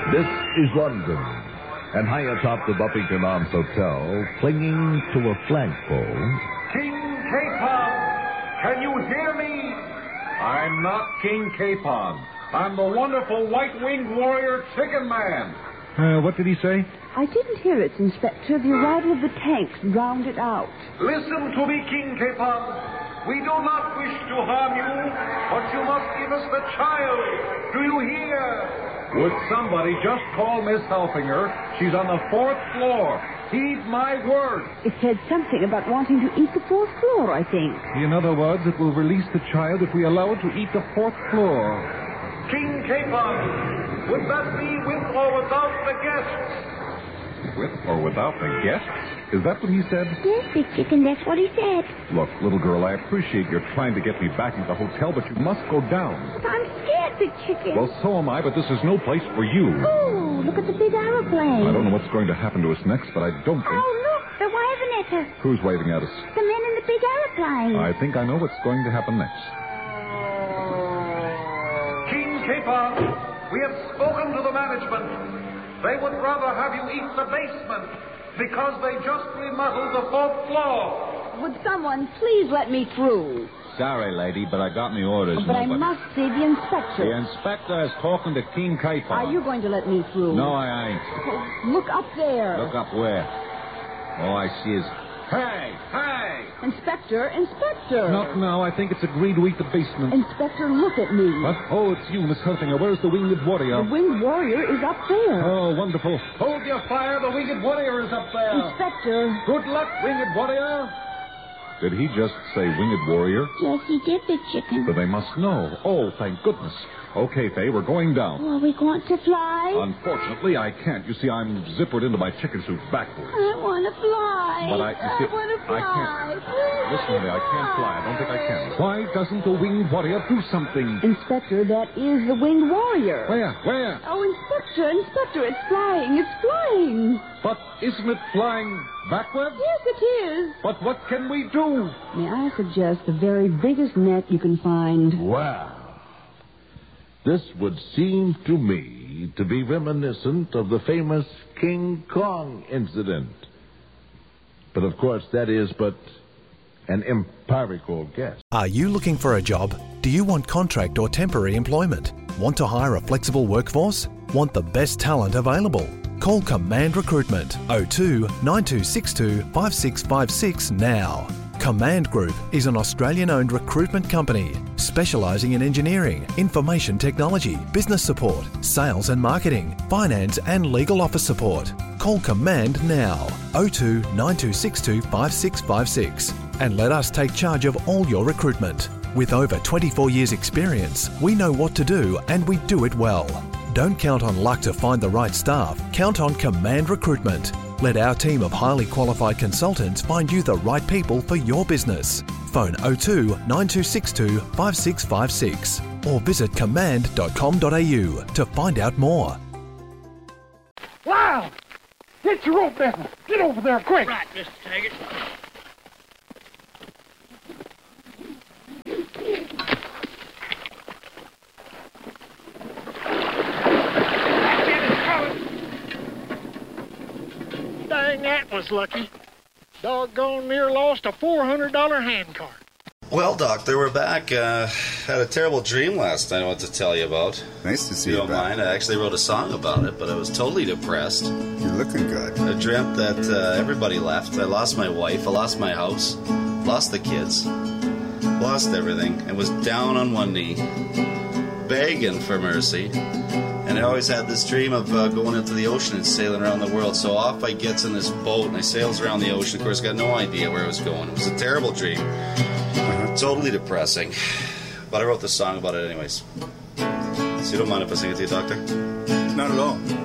This is London, and high atop the Buffington Arms Hotel, clinging to a flagpole... King Capon, can you hear me? I'm not King Capon. I'm the wonderful white-winged warrior Chicken Man. What did he say? I didn't hear it, Inspector. The arrival of the tanks drowned it out. Listen to me, King Capon. We do not wish to harm you, but you must give us the child. Do you hear? Would somebody just call Miss Helfinger? She's on the 4th floor. Heed my word. It said something about wanting to eat the 4th floor, I think. In other words, it will release the child if we allow it to eat the 4th floor. King Capon, would that be with or without the guests? With or without the guests? Is that what he said? Yes, Big Chicken, that's what he said. Look, little girl, I appreciate your trying to get me back into the hotel, but you must go down. But I'm scared, Big Chicken. Well, so am I, but this is no place for you. Oh, look at the big aeroplane. I don't know what's going to happen to us next, but I don't think... Oh, look, they're waving at us. Who's waving at us? The men in the big aeroplane. I think I know what's going to happen next. King Capon, we have spoken to the management. They would rather have you eat the basement because they just remodeled the 4th floor. Would someone please let me through? Sorry, lady, but I got me orders. But I must see the inspector. The inspector is talking to King Capon. Are you going to let me through? No, I ain't. Oh, look up there. Look up where? All I see is... Hey! Inspector! Not now. I think it's agreed to eat the basement. Inspector, look at me. What? Oh, it's you, Miss Helfinger. Where's the winged warrior? The winged warrior is up there. Oh, wonderful. Hold your fire. The winged warrior is up there. Inspector. Good luck, winged warrior. Did he just say winged warrior? Yes, he did, Big Chicken. But they must know. Oh, thank goodness. Okay, Faye, we're going down. Oh, are we going to fly? Unfortunately, I can't. You see, I'm zippered into my chicken suit backwards. I want to fly. But I want to fly. I can't. Listen, honey, I can't fly. I don't think I can. Why doesn't the winged warrior do something? Inspector, that is the winged warrior. Where? Oh, Inspector, it's flying. It's flying. But isn't it flying backwards? Yes, it is. But what can we do? May I suggest the very biggest net you can find? Wow. This would seem to me to be reminiscent of the famous King Kong incident. But of course, that is but an empirical guess. Are you looking for a job? Do you want contract or temporary employment? Want to hire a flexible workforce? Want the best talent available? Call Command Recruitment 02 9262 5656 now. Command Group is an Australian-owned recruitment company specialising in engineering, information technology, business support, sales and marketing, finance and legal office support. Call Command now 02 9262 5656 and let us take charge of all your recruitment. With over 24 years experience, we know what to do and we do it well. Don't count on luck to find the right staff. Count on Command Recruitment. Let our team of highly qualified consultants find you the right people for your business. Phone 02 9262 5656 or visit command.com.au to find out more. Wow! Get your rope down. Get over there quick. Right, Mr. Taggart. Dang, that was lucky. Doggone near lost a $400 hand cart. Well, Doctor, we're back. Had a terrible dream last night I want to tell you about. Nice to see you you don't back. mind? I actually wrote a song about it, but I was totally depressed. You're looking good. I dreamt that everybody left. I lost my wife. I lost my house. Lost the kids. Lost everything. And was down on one knee, begging for mercy. And I always had this dream of going into the ocean and sailing around the world. So off I gets in this boat and I sails around the ocean. Of course, got no idea where I was going. It was a terrible dream. Totally depressing. But I wrote this song about it anyways. So you don't mind if I sing it to you, Doctor? Not at all.